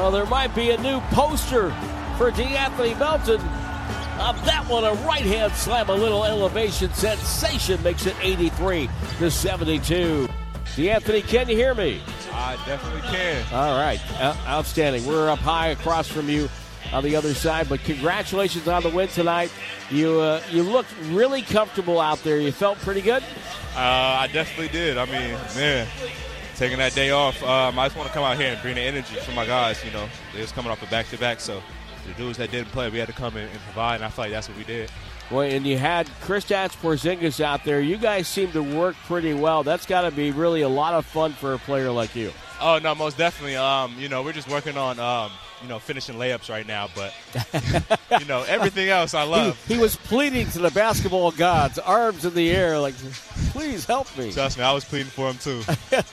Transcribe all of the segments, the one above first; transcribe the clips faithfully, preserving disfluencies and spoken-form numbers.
Oh, there might be a new poster for DeAnthony Melton. Of that one, a right-hand slam, a little elevation sensation makes it eighty-three to seventy-two. DeAnthony, can you hear me? I definitely can. All right. Uh, outstanding. We're up high across from you on the other side, but congratulations on the win tonight. You uh, you looked really comfortable out there. You felt pretty good? Uh, I definitely did. I mean, man, taking that day off, um, I just want to come out here and bring the energy for my guys. You know, they was coming off a back-to-back, so the dudes that didn't play, we had to come in and provide, and I feel like that's what we did. Well, and you had Kristaps Porzingis out there. You guys seem to work pretty well. That's got to be really a lot of fun for a player like you. Oh, no, most definitely. Um, you know, we're just working on, um, you know, finishing layups right now. But, you know, everything else I love. He, he was pleading to the basketball gods, arms in the air, like, please help me. Trust me, I was pleading for him too.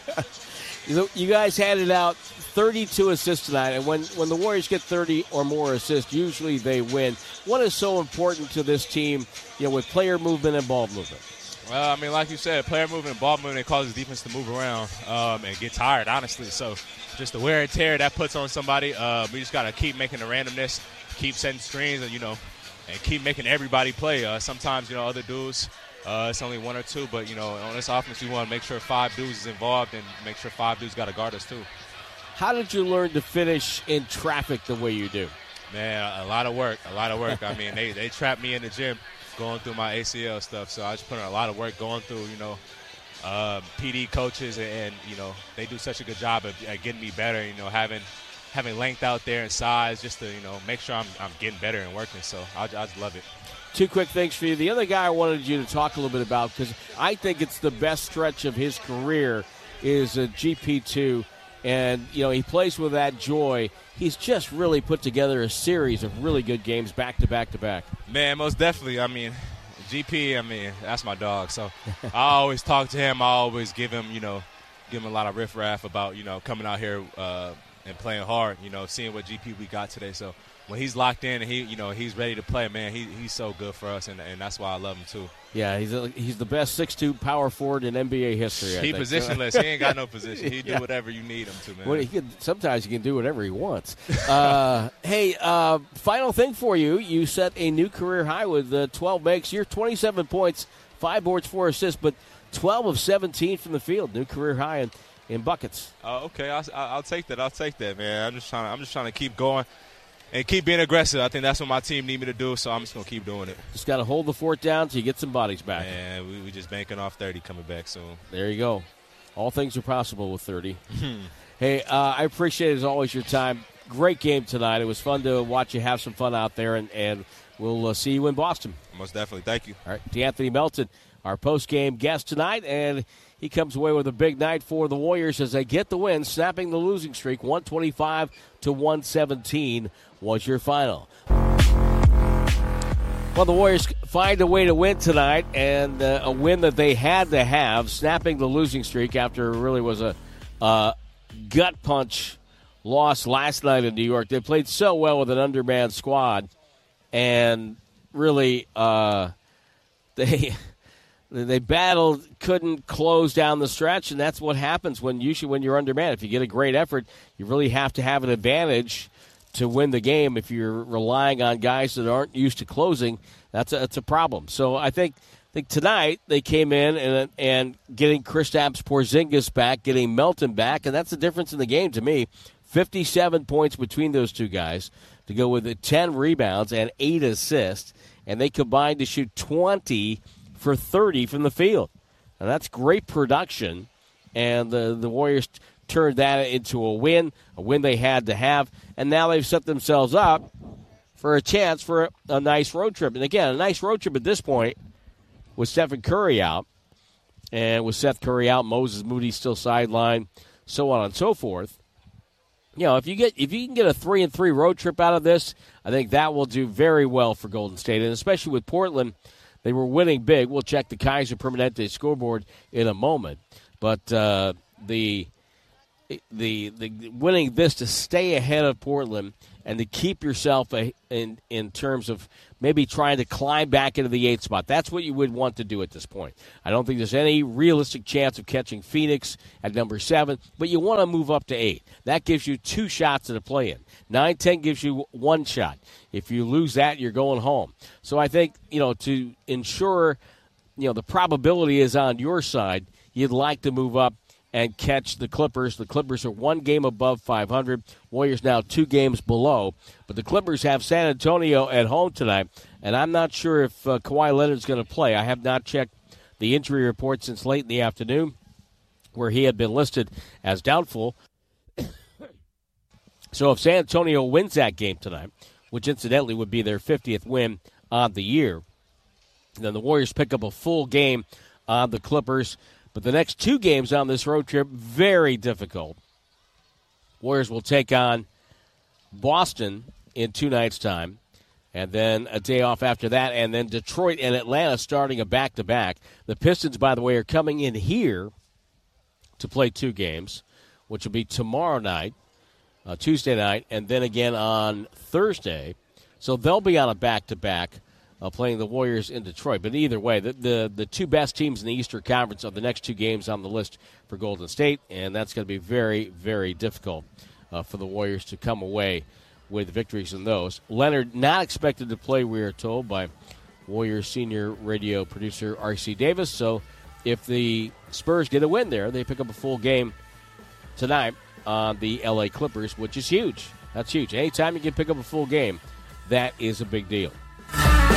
You guys handed out thirty-two assists tonight, and when, when the Warriors get thirty or more assists, usually they win. What is so important to this team, you know, with player movement and ball movement? Well, I mean, like you said, player movement and ball movement, it causes defense to move around um, and get tired, honestly. So just the wear and tear that puts on somebody, uh, we just got to keep making the randomness, keep setting screens, and, you know, and keep making everybody play. Uh, sometimes, you know, other dudes, uh, it's only one or two, but, you know, on this offense, we want to make sure five dudes is involved and make sure five dudes got to guard us, too. How did you learn to finish in traffic the way you do? Man, a lot of work, a lot of work. I mean, they, they trapped me in the gym going through my A C L stuff, so I just put in a lot of work going through, you know, uh, P D coaches, and, and, you know, they do such a good job of, at getting me better, you know, having having length out there and size just to, you know, make sure I'm, I'm getting better and working, so I, I just love it. Two quick things for you. The other guy I wanted you to talk a little bit about, because I think it's the best stretch of his career, is a G P two. And, you know, he plays with that joy. He's just really put together a series of really good games back to back to back. Man, most definitely. I mean, G P, I mean, that's my dog. So I always talk to him. I always give him, you know, give him a lot of riffraff about, you know, coming out here uh, and playing hard, you know, seeing what G P we got today. So when he's locked in and he, you know, he's ready to play, man, he, he's so good for us, and, and that's why I love him too. Yeah, he's a, he's the best six two power forward in N B A history. I he think. positionless. He ain't got no position. He do yeah. whatever you need him to, man. Well, he can, sometimes he can do whatever he wants. uh, hey, uh, final thing for you. You set a new career high with uh, twelve makes. You're twenty-seven points, five boards, four assists, but twelve of seventeen from the field. New career high in, in buckets. Uh, okay, I'll, I'll take that. I'll take that, man. I'm just trying to, I'm just trying to keep going. And keep being aggressive. I think that's what my team need me to do, so I'm just going to keep doing it. Just got to hold the fort down until you get some bodies back. And we, we just banking off thirty coming back soon. There you go. All things are possible with thirty. Hey, uh, I appreciate, as always, your time. Great game tonight. It was fun to watch you have some fun out there, and, and we'll uh, see you in Boston. Most definitely. Thank you. All right, DeAnthony Melton, our post-game guest tonight, and he comes away with a big night for the Warriors as they get the win, snapping the losing streak. one twenty-five to one seventeen was your final. Well, the Warriors find a way to win tonight, and uh, a win that they had to have, snapping the losing streak after it really was a uh, gut punch loss last night in New York. They played so well with an undermanned squad, and really uh, they... They battled, couldn't close down the stretch, and that's what happens when usually when you're undermanned. If you get a great effort, you really have to have an advantage to win the game. If you're relying on guys that aren't used to closing, that's a, that's a problem. So I think I think tonight they came in and and getting Kristaps Porzingis back, getting Melton back, and that's the difference in the game to me. fifty-seven points between those two guys to go with ten rebounds and eight assists, and they combined to shoot twenty for thirty from the field. Now, that's great production, and the, the Warriors t- turned that into a win, a win they had to have, and now they've set themselves up for a chance for a, a nice road trip. And, again, a nice road trip at this point with Stephen Curry out, and with Seth Curry out, Moses Moody still sidelined, so on and so forth. You know, if you get if you can get a three and three road trip out of this, I think that will do very well for Golden State, and especially with Portland. They were winning big. We'll check the Kaiser Permanente scoreboard in a moment. But uh, the the the winning this to stay ahead of Portland and to keep yourself a, in in terms of maybe trying to climb back into the eighth spot. That's what you would want to do at this point. I don't think there's any realistic chance of catching Phoenix at number seven, but you want to move up to eight. That gives you two shots at a play-in. nine ten gives you one shot. If you lose that, you're going home. So I think, you know, to ensure, you know, the probability is on your side, you'd like to move up and catch the Clippers. The Clippers are one game above five hundred. Warriors now two games below. But the Clippers have San Antonio at home tonight, and I'm not sure if uh, Kawhi Leonard's going to play. I have not checked the injury report since late in the afternoon, where he had been listed as doubtful. So if San Antonio wins that game tonight, which incidentally would be their fiftieth win on the year, then the Warriors pick up a full game on the Clippers. But the next two games on this road trip, very difficult. Warriors will take on Boston in two nights' time, and then a day off after that, and then Detroit and Atlanta starting a back-to-back. The Pistons, by the way, are coming in here to play two games, which will be tomorrow night, uh, Tuesday night, and then again on Thursday. So they'll be on a back-to-back. Uh, playing the Warriors in Detroit. But either way, the, the the two best teams in the Eastern Conference are the next two games on the list for Golden State, and that's going to be very, very difficult uh, for the Warriors to come away with victories in those. Leonard not expected to play, we are told, by Warriors senior radio producer R C Davis. So if the Spurs get a win there, they pick up a full game tonight on the L A Clippers, which is huge. That's huge. Anytime you can pick up a full game, that is a big deal.